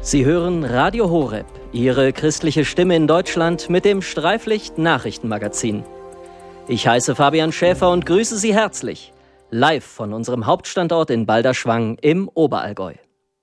Sie hören Radio Horeb, Ihre christliche Stimme in Deutschland mit dem Streiflicht-Nachrichtenmagazin. Ich heiße Fabian Schäfer und grüße Sie herzlich, live von unserem Hauptstandort in Balderschwang im Oberallgäu.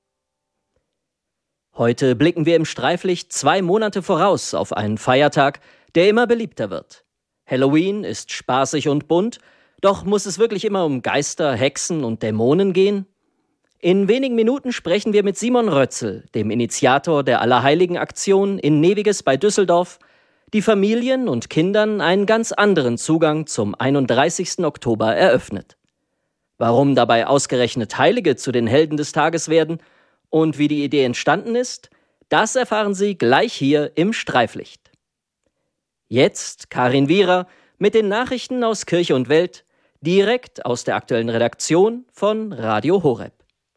Heute blicken wir im Streiflicht 2 Monate voraus auf einen Feiertag, der immer beliebter wird. Halloween ist spaßig und bunt, doch muss es wirklich immer um Geister, Hexen und Dämonen gehen? In wenigen Minuten sprechen wir mit Simon Rötzel, dem Initiator der Allerheiligen-Aktion in Neviges bei Düsseldorf, die Familien und Kindern einen ganz anderen Zugang zum 31. Oktober eröffnet. Warum dabei ausgerechnet Heilige zu den Helden des Tages werden und wie die Idee entstanden ist, das erfahren Sie gleich hier im Streiflicht. Jetzt Karin Wierer mit den Nachrichten aus Kirche und Welt, direkt aus der aktuellen Redaktion von Radio Horeb.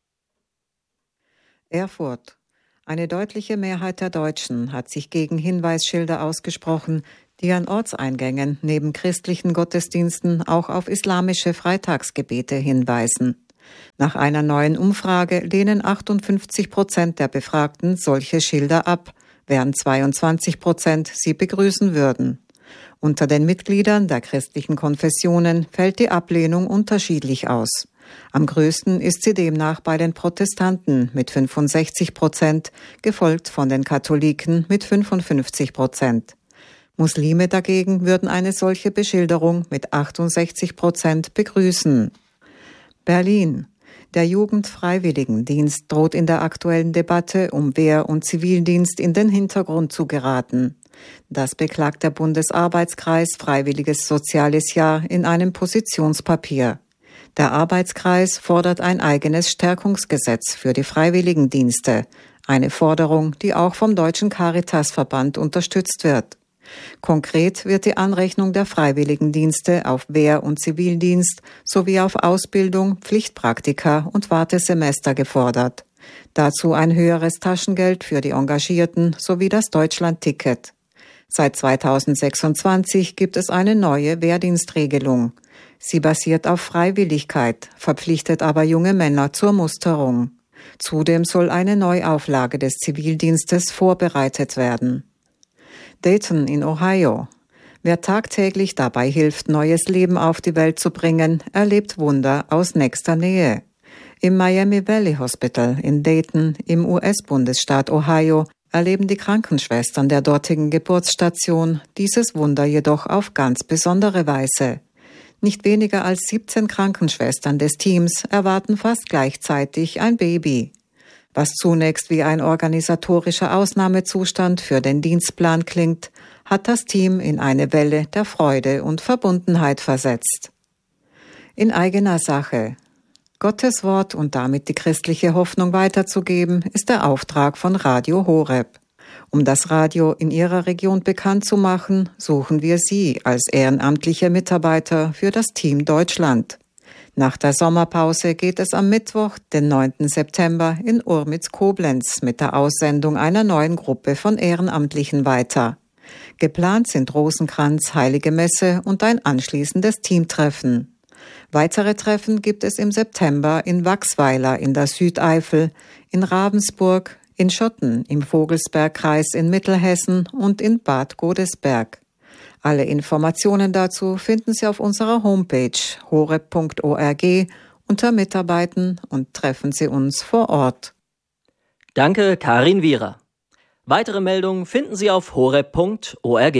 Erfurt. Eine deutliche Mehrheit der Deutschen hat sich gegen Hinweisschilder ausgesprochen, die an Ortseingängen neben christlichen Gottesdiensten auch auf islamische Freitagsgebete hinweisen. Nach einer neuen Umfrage lehnen 58% der Befragten solche Schilder ab, während 22% sie begrüßen würden. Unter den Mitgliedern der christlichen Konfessionen fällt die Ablehnung unterschiedlich aus. Am größten ist sie demnach bei den Protestanten mit 65%, gefolgt von den Katholiken mit 55%. Muslime dagegen würden eine solche Beschilderung mit 68% begrüßen. Berlin. Der Jugendfreiwilligendienst droht in der aktuellen Debatte um Wehr- und Zivildienst in den Hintergrund zu geraten. Das beklagt der Bundesarbeitskreis Freiwilliges Soziales Jahr in einem Positionspapier. Der Arbeitskreis fordert ein eigenes Stärkungsgesetz für die Freiwilligendienste, eine Forderung, die auch vom Deutschen Caritasverband unterstützt wird. Konkret wird die Anrechnung der Freiwilligendienste auf Wehr- und Zivildienst sowie auf Ausbildung, Pflichtpraktika und Wartesemester gefordert. Dazu ein höheres Taschengeld für die Engagierten sowie das Deutschland-Ticket. Seit 2026 gibt es eine neue Wehrdienstregelung. Sie basiert auf Freiwilligkeit, verpflichtet aber junge Männer zur Musterung. Zudem soll eine Neuauflage des Zivildienstes vorbereitet werden. Dayton in Ohio. Wer tagtäglich dabei hilft, neues Leben auf die Welt zu bringen, erlebt Wunder aus nächster Nähe. Im Miami Valley Hospital in Dayton im US-Bundesstaat Ohio erleben die Krankenschwestern der dortigen Geburtsstation dieses Wunder jedoch auf ganz besondere Weise. Nicht weniger als 17 Krankenschwestern des Teams erwarten fast gleichzeitig ein Baby. Was zunächst wie ein organisatorischer Ausnahmezustand für den Dienstplan klingt, hat das Team in eine Welle der Freude und Verbundenheit versetzt. In eigener Sache. Gottes Wort und damit die christliche Hoffnung weiterzugeben, ist der Auftrag von Radio Horeb. Um das Radio in Ihrer Region bekannt zu machen, suchen wir Sie als ehrenamtliche Mitarbeiter für das Team Deutschland. Nach der Sommerpause geht es am Mittwoch, den 9. September, in Urmitz-Koblenz mit der Aussendung einer neuen Gruppe von Ehrenamtlichen weiter. Geplant sind Rosenkranz, Heilige Messe und ein anschließendes Teamtreffen. Weitere Treffen gibt es im September in Wachsweiler in der Südeifel, in Ravensburg, in Schotten im Vogelsbergkreis in Mittelhessen und in Bad Godesberg. Alle Informationen dazu finden Sie auf unserer Homepage horeb.org unter Mitarbeiten und treffen Sie uns vor Ort. Danke, Karin Wierer. Weitere Meldungen finden Sie auf horeb.org.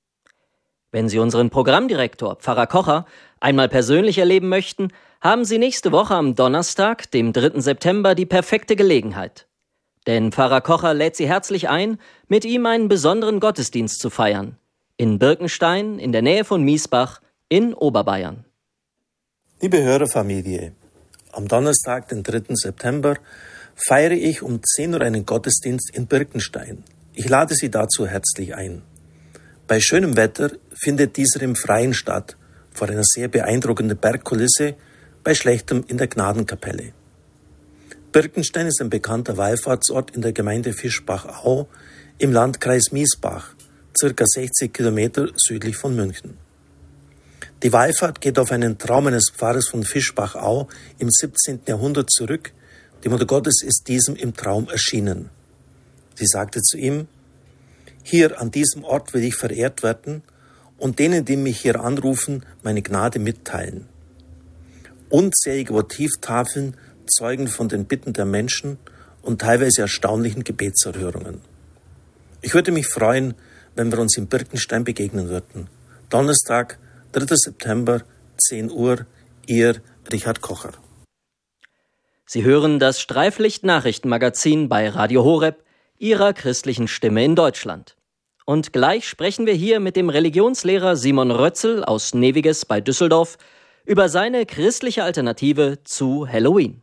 Wenn Sie unseren Programmdirektor Pfarrer Kocher einmal persönlich erleben möchten, haben Sie nächste Woche am Donnerstag, dem 3. September, die perfekte Gelegenheit. Denn Pfarrer Kocher lädt Sie herzlich ein, mit ihm einen besonderen Gottesdienst zu feiern. In Birkenstein, in der Nähe von Miesbach, in Oberbayern. Liebe Hörerfamilie, am Donnerstag, den 3. September, feiere ich um 10 Uhr einen Gottesdienst in Birkenstein. Ich lade Sie dazu herzlich ein. Bei schönem Wetter findet dieser im Freien statt, vor einer sehr beeindruckenden Bergkulisse, bei schlechtem in der Gnadenkapelle. Birkenstein ist ein bekannter Wallfahrtsort in der Gemeinde Fischbach-Au im Landkreis Miesbach, circa 60 Kilometer südlich von München. Die Wallfahrt geht auf einen Traum eines Pfarrers von Fischbach-Au im 17. Jahrhundert zurück. Die Mutter Gottes ist diesem im Traum erschienen. Sie sagte zu ihm: Hier an diesem Ort will ich verehrt werden und denen, die mich hier anrufen, meine Gnade mitteilen. Unzählige Votivtafeln zeugen von den Bitten der Menschen und teilweise erstaunlichen Gebetserhörungen. Ich würde mich freuen, wenn wir uns in Birkenstein begegnen würden. Donnerstag, 3. September, 10 Uhr, Ihr Richard Kocher. Sie hören das Streiflicht-Nachrichtenmagazin bei Radio Horeb, Ihrer christlichen Stimme in Deutschland. Und gleich sprechen wir hier mit dem Religionslehrer Simon Rötzel aus Neviges bei Düsseldorf über seine christliche Alternative zu Halloween.